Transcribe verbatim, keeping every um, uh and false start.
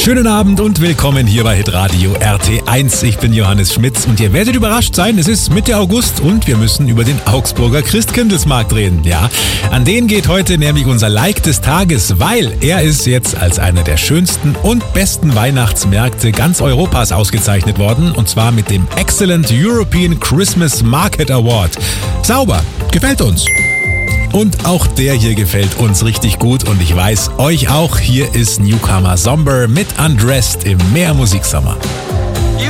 Schönen Abend und willkommen hier bei Hitradio R T eins. Ich bin Johannes Schmitz und ihr werdet überrascht sein, es ist Mitte August und wir müssen über den Augsburger Christkindlesmarkt reden. Ja, an den geht heute nämlich unser Like des Tages, weil er ist jetzt als einer der schönsten und besten Weihnachtsmärkte ganz Europas ausgezeichnet worden, und zwar mit dem Excellent European Christmas Market Award. Sauber, gefällt uns. Und auch der hier gefällt uns richtig gut und ich weiß, euch auch. Hier ist Newcomer Somber mit Undressed im Mehr Musiksommer.